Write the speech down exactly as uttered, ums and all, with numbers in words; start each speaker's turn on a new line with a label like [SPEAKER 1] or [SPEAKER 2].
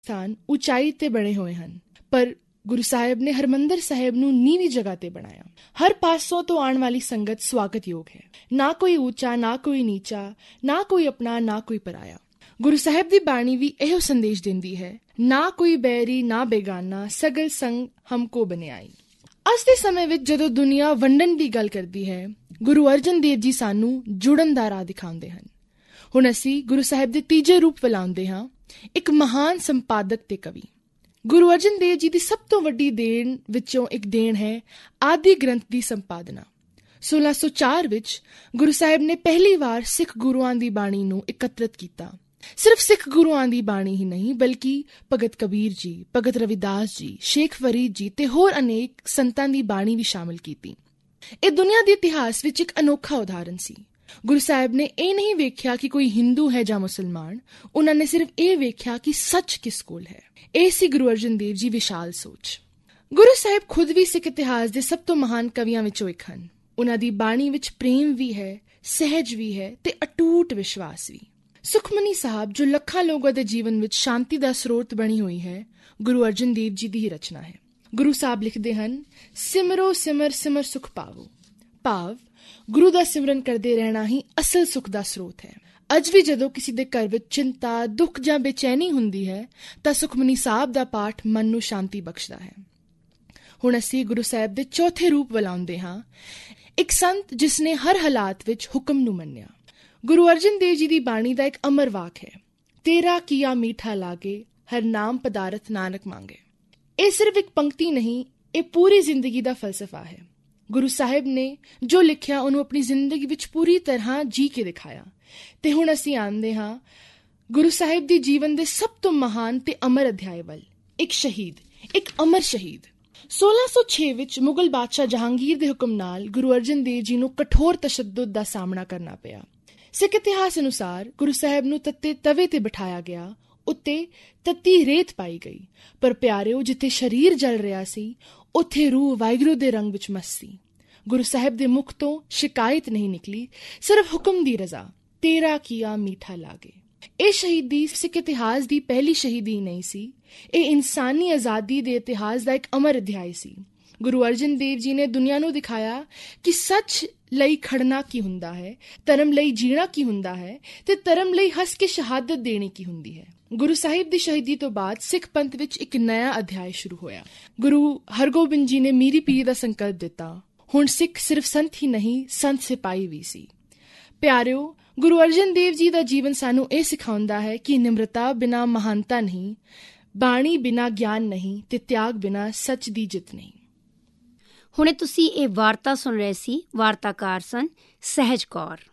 [SPEAKER 1] ਸਥਾਨ ਉਚਾਈ ਤੇ ਬਣੇ ਹੋਏ ਹਨ, ਪਰ ਗੁਰੂ ਸਾਹਿਬ ਨੇ ਹਰਿਮੰਦਰ ਸਾਹਿਬ ਨੂੰ ਨੀਵੀਂ ਜਗ੍ਹਾ ਤੇ ਬਣਾਇਆ। ਹਰ ਪਾਸੋਂ ਤੋਂ ਆਉਣ ਵਾਲੀ ਸੰਗਤ ਸਵਾਗਤਯੋਗ ਹੈ, ਨਾ ਕੋਈ ਉੱਚਾ ਨਾ ਕੋਈ ਨੀਚਾ, ਨਾ ਕੋਈ ਆਪਣਾ ਨਾ ਕੋਈ ਪਰਾਇਆ। ਗੁਰੂ ਸਾਹਿਬ ਦੀ ਬਾਣੀ ਵੀ ਇਹੋ ਸੰਦੇਸ਼ ਦਿੰਦੀ ਹੈ, ਨਾ ਕੋਈ ਬੈਰੀ ਨਾ ਬੇਗਾਨਾ, ਸਗਲ ਸੰਗ ਹਮਕੋ ਬਨਿਆਈ। ਅੱਜ ਦੇ ਸਮੇਂ ਵਿੱਚ ਜਦੋਂ ਦੁਨੀਆ ਵੰਡਣ ਦੀ ਗੱਲ ਕਰਦੀ ਹੈ, ਗੁਰੂ ਅਰਜਨ ਦੇਵ ਜੀ ਸਾਨੂੰ ਜੁੜਨ ਦਾ ਰਾਹ ਦਿਖਾਉਂਦੇ ਹਨ। ਹੁਣ ਅਸੀਂ ਗੁਰੂ ਸਾਹਿਬ ਦੇ ਤੀਜੇ ਰੂਪ ਵੱਲ ਆਉਂਦੇ ਹਾਂ, ਇੱਕ ਮਹਾਨ ਸੰਪਾਦਕ ਤੇ ਕਵੀ। ਗੁਰੂ ਅਰਜਨ ਦੇਵ ਜੀ ਦੀ ਸਭ ਤੋਂ ਵੱਡੀ ਦੇਣ ਵਿੱਚੋਂ ਇੱਕ ਦੇਣ ਹੈ ਆਦਿ ਗ੍ਰੰਥ ਦੀ ਸੰਪਾਦਨਾ। ਸੋਲਾਂ ਸੌ ਚਾਰ ਵਿੱਚ ਗੁਰੂ ਸਾਹਿਬ ਨੇ ਪਹਿਲੀ ਵਾਰ ਸਿੱਖ ਗੁਰੂਆਂ ਦੀ ਬਾਣੀ ਨੂੰ ਇਕੱਤਰਿਤ ਕੀਤਾ। ਸਿਰਫ ਸਿੱਖ ਗੁਰੂਆਂ ਦੀ ਬਾਣੀ ਹੀ ਨਹੀਂ, ਬਲਕਿ ਭਗਤ ਕਬੀਰ ਜੀ, ਭਗਤ ਰਵਿਦਾਸ ਜੀ, ਸ਼ੇਖ ਫਰੀਦ ਜੀ ਤੇ ਹੋਰ ਅਨੇਕ ਸੰਤਾਂ ਦੀ ਬਾਣੀ ਵੀ ਸ਼ਾਮਿਲ ਕੀਤੀ। ਇਹ ਦੁਨੀਆ ਦੇ ਇਤਿਹਾਸ ਵਿੱਚ ਇੱਕ ਅਨੋਖਾ ਉਦਾਹਰਨ ਸੀ। ਗੁਰੂ ਸਾਹਿਬ ਨੇ ਇਹ ਨਹੀਂ ਵੇਖਿਆ ਕਿ ਕੋਈ ਹਿੰਦੂ ਹੈ ਜਾਂ ਮੁਸਲਮਾਨ, ਉਹਨਾਂ ਨੇ ਸਿਰਫ ਇਹ ਵੇਖਿਆ ਕਿ ਸੱਚ ਕਿਸ ਕੋਲ ਹੈ। ਇਹ ਸੀ ਗੁਰੂ ਅਰਜਨ ਦੇਵ ਜੀ ਵਿਸ਼ਾਲ ਸੋਚ। ਗੁਰੂ ਸਾਹਿਬ ਖੁਦ ਵੀ ਸਿੱਖ ਇਤਿਹਾਸ ਦੇ ਸਭ ਤੋਂ ਮਹਾਨ ਕਵੀਆਂ ਵਿੱਚੋਂ ਇੱਕ ਹਨ। ਉਹਨਾਂ ਦੀ ਬਾਣੀ ਵਿੱਚ ਪ੍ਰੇਮ ਵੀ ਹੈ, ਸਹਿਜ ਵੀ ਹੈ ਤੇ ਅਟੂਟ ਵਿਸ਼ਵਾਸ ਵੀ। ਸੁਖਮਨੀ ਸਾਹਿਬ, ਜੋ ਲੱਖਾਂ ਲੋਕਾਂ ਦੇ ਜੀਵਨ ਵਿੱਚ ਸ਼ਾਂਤੀ ਦਾ ਸਰੋਤ ਬਣੀ ਹੋਈ ਹੈ, ਗੁਰੂ ਅਰਜਨ ਦੇਵ ਜੀ ਦੀ ਹੀ ਰਚਨਾ ਹੈ। ਗੁਰੂ ਸਾਹਿਬ ਲਿਖਦੇ ਹਨ, ਸਿਮਰੋ ਸਿਮਰ ਸਿਮਰ ਸੁਖ ਪਾਵੋ। ਭਾਵ ਗੁਰੂ ਦਾ ਸਿਮਰਨ ਕਰਦੇ ਰਹਿਣਾ ਹੀ ਅਸਲ ਸੁਖ ਦਾ ਸਰੋਤ ਹੈ। ਅੱਜ ਵੀ ਜਦੋਂ ਕਿਸੇ ਦੇ ਘਰ ਵਿੱਚ ਚਿੰਤਾ, ਦੁੱਖ ਜਾਂ ਬੇਚੈਨੀ ਹੁੰਦੀ ਹੈ ਤਾਂ ਸੁਖਮਨੀ ਸਾਹਿਬ ਦਾ ਪਾਠ ਮਨ ਨੂੰ ਸ਼ਾਂਤੀ ਬਖਸ਼ਦਾ ਹੈ। ਹੁਣ ਅਸੀਂ ਗੁਰੂ ਸਾਹਿਬ ਦੇ ਚੌਥੇ ਰੂਪ ਵੱਲ ਆਉਂਦੇ ਹਾਂ, ਇੱਕ ਸੰਤ ਜਿਸ ਨੇ ਹਰ ਹਾਲਾਤ ਵਿੱਚ ਹੁਕਮ ਨੂੰ ਮੰਨਿਆ। ਗੁਰੂ ਅਰਜਨ ਦੇਵ ਜੀ ਦੀ ਬਾਣੀ ਦਾ ਇੱਕ ਅਮਰ ਵਾਕ ਹੈ, ਤੇਰਾ ਕੀਆ ਮੀਠਾ ਲਾਗੇ, ਹਰ ਨਾਮ ਪਦਾਰਥ ਨਾਨਕ ਮੰਗੇ। ਇਹ ਸਿਰਫ ਇੱਕ ਪੰਕਤੀ ਨਹੀਂ, ਇਹ ਪੂਰੀ ਜ਼ਿੰਦਗੀ ਦਾ ਫਲਸਫਾ ਹੈ। ਗੁਰੂ ਸਾਹਿਬ ਨੇ ਜੋ ਲਿਖਿਆ ਉਹਨੂੰ ਆਪਣੀ ਜ਼ਿੰਦਗੀ ਵਿੱਚ ਪੂਰੀ ਤਰ੍ਹਾਂ ਜੀ ਕੇ ਦਿਖਾਇਆ। ਤੇ ਹੁਣ ਅਸੀਂ ਆਉਂਦੇ ਹਾਂ ਗੁਰੂ ਸਾਹਿਬ ਦੀ ਜੀਵਨ ਦੇ ਸਭ ਤੋਂ ਮਹਾਨ ਤੇ ਅਮਰ ਅਧਿਆਇ ਵੱਲ, ਇੱਕ ਸ਼ਹੀਦ, ਇੱਕ ਅਮਰ ਸ਼ਹੀਦ। ਸੋਲਾਂ ਸੌ ਛੇ ਵਿੱਚ ਮੁਗਲ ਬਾਦਸ਼ਾਹ ਜਹਾਂਗੀਰ ਦੇ ਹੁਕਮ ਨਾਲ ਗੁਰੂ ਅਰਜਨ ਦੇਵ ਜੀ ਨੂੰ ਕਠੋਰ ਤਸ਼ੱਦਦ ਦਾ ਸਾਹਮਣਾ ਕਰਨਾ ਪਿਆ। ਸਿੱਖ ਇਤਿਹਾਸ ਅਨੁਸਾਰ ਗੁਰੂ ਸਾਹਿਬ ਨੂੰ ਤੱਤੇ ਤਵੇ ਤੇ ਬਿਠਾਇਆ ਗਿਆ, ਉੱਤੇ ਤੱਤੀ ਰੇਤ ਪਾਈ ਗਈ। ਪਰ ਪਿਆਰਿਓ, ਜਿੱਥੇ ਸਰੀਰ ਜਲ ਰਿਹਾ ਸੀ, ਉੱਥੇ ਰੂਹ ਵਾਹਿਗੁਰੂ ਦੇ ਰੰਗ ਵਿੱਚ ਮਸਤ ਸੀ। ਗੁਰੂ ਸਾਹਿਬ ਦੇ ਮੁਖ ਤੋਂ ਸ਼ਿਕਾਇਤ ਨਹੀਂ ਨਿਕਲੀ, ਸਿਰਫ ਹੁਕਮ ਦੀ ਰਜ਼ਾ, ਤੇਰਾ ਕੀਆ ਮੀਠਾ ਲਾਗੇ। ਇਹ ਸ਼ਹੀਦੀ ਸਿੱਖ ਇਤਿਹਾਸ ਦੀ ਪਹਿਲੀ ਸ਼ਹੀਦੀ ਨਹੀਂ ਸੀ, ਇਹ ਇਨਸਾਨੀ ਆਜ਼ਾਦੀ ਦੇ ਇਤਿਹਾਸ ਦਾ ਇੱਕ ਅਮਰ ਅਧਿਆਇ ਸੀ। ਗੁਰੂ ਅਰਜਨ ਦੇਵ ਜੀ ਨੇ ਦੁਨੀਆ ਨੂੰ ਦਿਖਾਇਆ ਕਿ ਸੱਚ ਲਈ ਖੜਨਾ ਕੀ ਹੁੰਦਾ ਹੈ, ਧਰਮ ਲਈ ਜੀਣਾ ਕੀ ਹੁੰਦਾ ਹੈ ਤੇ ਧਰਮ ਲਈ ਹੱਸ ਕੇ ਸ਼ਹਾਦਤ ਦੇਣੀ ਕੀ ਹੁੰਦੀ ਹੈ। ਗੁਰੂ ਸਾਹਿਬ ਦੀ ਸ਼ਹੀਦੀ ਤੋਂ ਬਾਅਦ ਸਿੱਖ ਪੰਥ ਵਿੱਚ ਇੱਕ ਨਇਆ ਅਧਿਆਇ ਸ਼ੁਰੂ ਹੋਇਆ। ਗੁਰੂ ਹਰਗੋਬਿੰਦ ਜੀ ਨੇ ਮੀਰੀ ਪੀਰੀ ਦਾ ਸੰਕਲਪ ਦਿੱਤਾ। ਹੁਣ ਸਿੱਖ ਸਿਰਫ ਸੰਤ ਹੀ ਨਹੀਂ, ਸੰਤ ਸਿਪਾਹੀ ਵੀ ਸੀ। ਪਿਆਰਿਓ, ਗੁਰੂ ਅਰਜਨ ਦੇਵ ਜੀ ਦਾ ਜੀਵਨ ਸਾਨੂੰ ਇਹ ਸਿਖਾਉਂਦਾ ਹੈ ਕਿ ਨਿਮਰਤਾ ਬਿਨਾਂ ਮਹਾਨਤਾ ਨਹੀਂ, ਬਾਣੀ ਬਿਨਾਂ ਗਿਆਨ ਨਹੀਂ ਤੇ ਤਿਆਗ ਬਿਨਾਂ ਸੱਚ ਦੀ ਜਿੱਤ ਨਹੀਂ।
[SPEAKER 2] ਹੁਣੇ ਤੁਸੀਂ ਇਹ ਵਾਰਤਾ ਸੁਣ ਰਹੇ ਸੀ, ਵਾਰਤਾਕਾਰ ਸਨ ਸਹਿਜ ਕੌਰ।